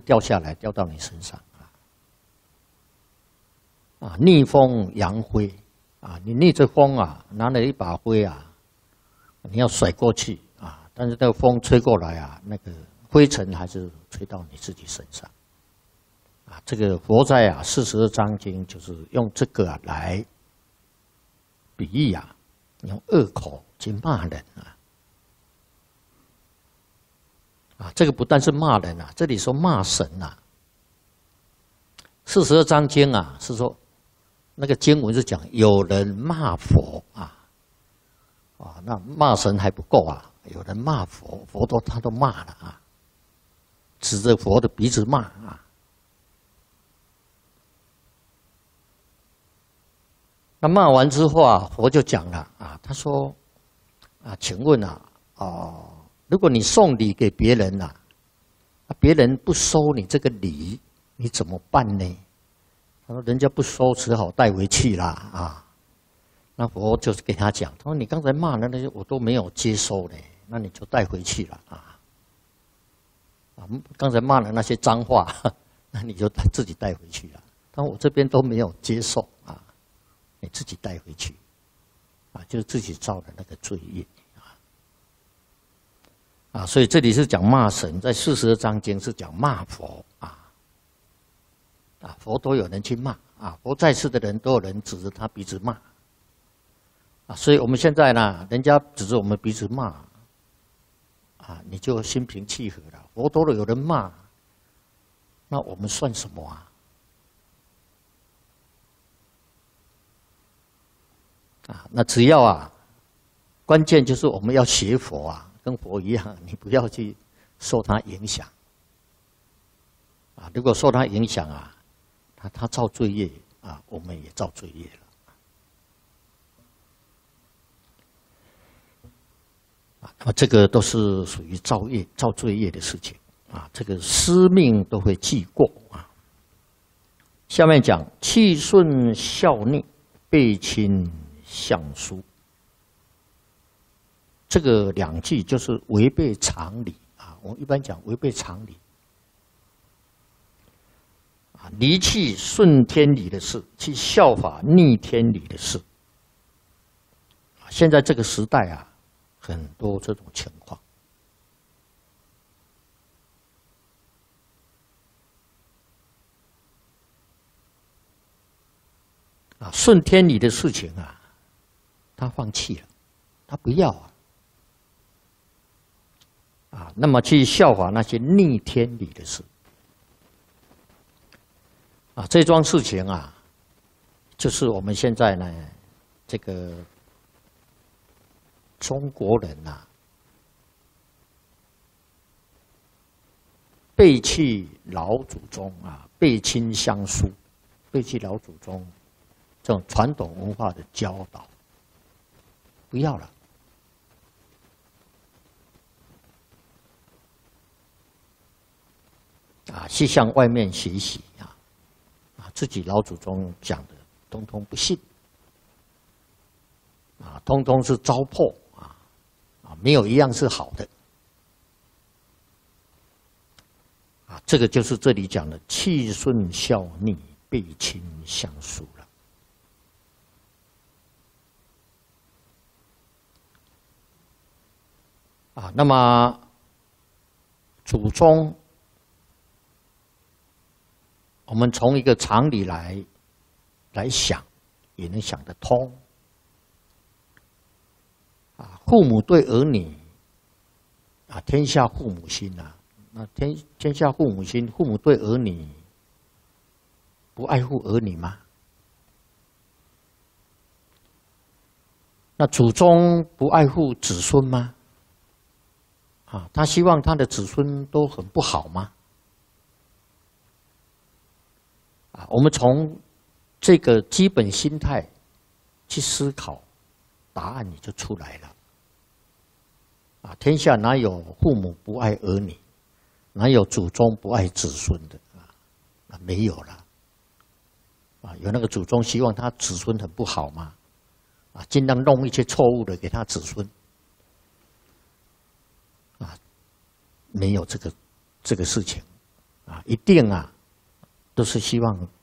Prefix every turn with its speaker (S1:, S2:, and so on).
S1: 掉下来，掉到你身上啊！逆风扬灰啊！你逆着风啊，拿了一把灰啊，你要甩过去啊，但是那个风吹过来啊，那个灰尘还是吹到你自己身上啊！这个佛在啊42章经就是用这个来比喻啊，用恶口去骂人啊，这个不但是骂人啊，这里说骂神啊。42章经啊，是说那个经文是讲有人骂佛啊，那骂神还不够啊，有人骂佛，佛他都骂了啊，指着佛的鼻子骂啊。那骂完之后啊，佛就讲了啊，他说啊，请问啊，如果你送礼给别人呐，别人不收你这个礼，你怎么办呢？他说人家不收，只好带回去啦啊。那佛就是给他讲，他说你刚才骂的那些我都没有接收呢，那你就带回去了啊。刚才骂的那些脏话，那你就自己带回去了。但我这边都没有接受啊，你自己带回去啊，就是自己造的那个罪业。所以这里是讲骂神，在42章经是讲骂佛佛都有人去骂佛在世的人都有人指着他鼻子骂所以我们现在呢，人家指着我们鼻子骂你就心平气和了。佛都有人骂，那我们算什么那只要关键就是我们要学佛跟佛一样，你不要去受他影响如果受他影响他造罪业我们也造罪业了那么这个都是属于造罪业的事情这个师命都会记过下面讲气顺效逆，背亲相疏。这个两句就是违背常理我们一般讲违背常理离弃顺天理的事，去效法逆天理的事。现在这个时代很多这种情况顺天理的事情他放弃了，他不要那么去效法那些逆天理的事这桩事情就是我们现在呢，这个中国人背弃老祖宗背亲相疏，背弃老祖宗这种传统文化的教导，不要了。去向外面学习自己老祖宗讲的通通不信通通是糟粕没有一样是好的这个就是这里讲的气顺效逆，背亲相疏了那么祖宗我们从一个常理来想，也能想得通。父母对儿女，天下父母心那天下父母心，父母对儿女不爱护儿女吗？那祖宗不爱护子孙吗？他希望他的子孙都很不好吗？我们从这个基本心态去思考，答案也就出来了。天下哪有父母不爱儿女，哪有祖宗不爱子孙的没有了。有那个祖宗希望他子孙很不好吗？尽量弄一些错误的给他子孙。没有这个事情一定都是希望